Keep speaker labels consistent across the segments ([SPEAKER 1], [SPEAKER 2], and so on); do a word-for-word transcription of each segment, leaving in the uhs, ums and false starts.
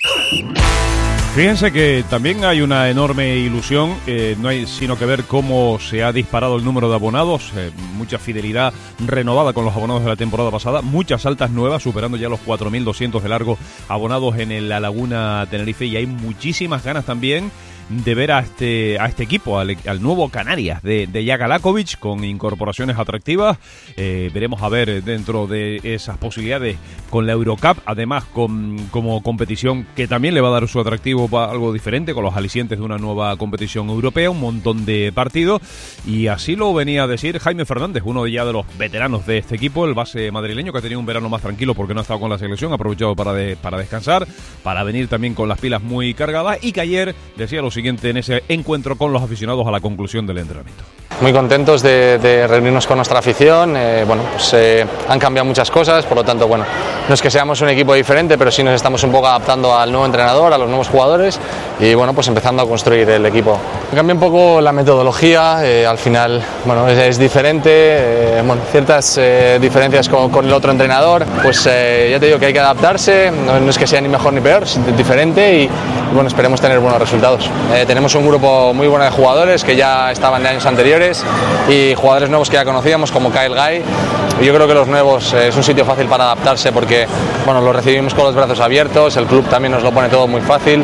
[SPEAKER 1] Fíjense que también hay una enorme ilusión, eh, no hay sino que ver cómo se ha disparado el número de abonados, eh, mucha fidelidad renovada con los abonados de la temporada pasada, muchas altas nuevas, superando ya los cuatro mil doscientos de largo abonados en el La Laguna Tenerife, y hay muchísimas ganas también de ver a este a este equipo, al, al nuevo Canarias de, de Jaka Lakovic, con incorporaciones atractivas. Eh, veremos a ver dentro de esas posibilidades con la Eurocup, además con como competición que también le va a dar su atractivo para algo diferente, con los alicientes de una nueva competición europea, un montón de partidos, y así lo venía a decir Jaime Fernández, uno ya de los veteranos de este equipo, el base madrileño, que ha tenido un verano más tranquilo porque no ha estado con la selección, ha aprovechado para, de, para descansar, para venir también con las pilas muy cargadas, y que ayer decía lo siguiente en ese encuentro con los aficionados a la conclusión del entrenamiento.
[SPEAKER 2] Muy contentos de, de reunirnos con nuestra afición. Eh, bueno, pues eh, han cambiado muchas cosas, por lo tanto, bueno, no es que seamos un equipo diferente, pero sí nos estamos un poco adaptando al nuevo entrenador, a los nuevos jugadores, y bueno, pues empezando a construir el equipo. Cambia un poco la metodología, eh, al final, bueno, es, es diferente, eh, bueno, ciertas eh, diferencias con, con el otro entrenador, pues eh, ya te digo que hay que adaptarse, no, no es que sea ni mejor ni peor, es diferente, y, y bueno, esperemos tener buenos resultados. Eh, tenemos un grupo muy bueno de jugadores que ya estaban de años anteriores, y jugadores nuevos que ya conocíamos como Kyle Guy. Yo creo que los nuevos eh, es un sitio fácil para adaptarse porque bueno, los recibimos con los brazos abiertos, el club también nos lo pone todo muy fácil,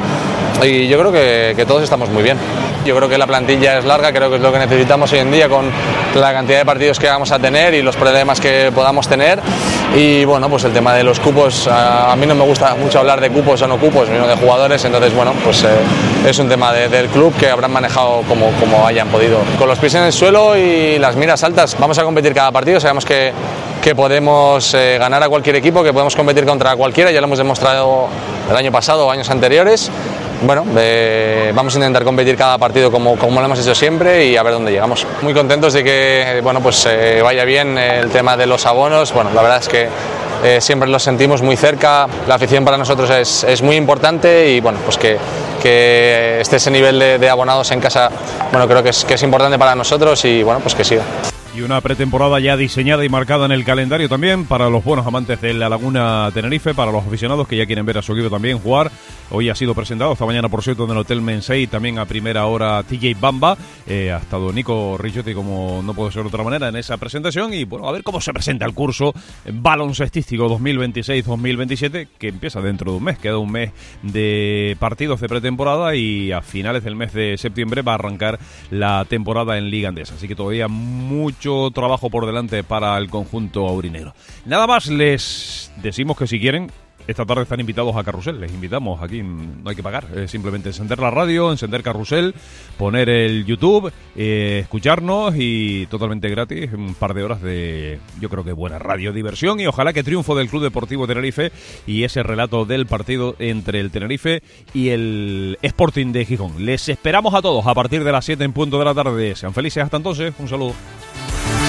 [SPEAKER 2] y yo creo que, que todos estamos muy bien. Yo creo que la plantilla es larga, creo que es lo que necesitamos hoy en día con la cantidad de partidos que vamos a tener y los problemas que podamos tener. Y bueno, pues el tema de los cupos, a mí no me gusta mucho hablar de cupos o no cupos, sino de jugadores, entonces bueno, pues eh, es un tema de, del club que habrán manejado como, como hayan podido. Con los pies en el suelo y las miras altas, vamos a competir cada partido, sabemos que, que podemos eh, ganar a cualquier equipo, que podemos competir contra cualquiera, ya lo hemos demostrado el año pasado o años anteriores. Bueno, eh, vamos a intentar competir cada partido como, como lo hemos hecho siempre y a ver dónde llegamos. Muy contentos de que bueno, pues, eh, vaya bien el tema de los abonos. Bueno, la verdad es que eh, siempre los sentimos muy cerca, la afición para nosotros es, es muy importante, y bueno, pues que, que esté ese nivel de, de abonados en casa, bueno, creo que es, que es importante para nosotros, y bueno, pues que siga.
[SPEAKER 1] Y una pretemporada ya diseñada y marcada en el calendario también para los buenos amantes de La Laguna Tenerife, para los aficionados que ya quieren ver a su equipo también jugar. Hoy ha sido presentado esta mañana, por cierto, en el Hotel Mensei, también a primera hora T J Bamba. Eh, ha estado Nico Ricciotti, como no puede ser de otra manera, en esa presentación. Y bueno, a ver cómo se presenta el curso baloncestístico dos mil veintiséis dos mil veintisiete, que empieza dentro de un mes. Queda un mes de partidos de pretemporada y a finales del mes de septiembre va a arrancar la temporada en Liga Andesa. Así que todavía mucho trabajo por delante para el conjunto aurinegro. Nada más, les decimos que si quieren, esta tarde están invitados a Carrusel. Les invitamos aquí, no hay que pagar, es simplemente encender la radio, encender Carrusel, poner el YouTube, eh, escucharnos, y totalmente gratis, un par de horas de, yo creo que buena radio, diversión, y ojalá que triunfo del Club Deportivo Tenerife y ese relato del partido entre el Tenerife y el Sporting de Gijón. Les esperamos a todos a partir de las siete en punto de la tarde. Sean felices hasta entonces, un saludo.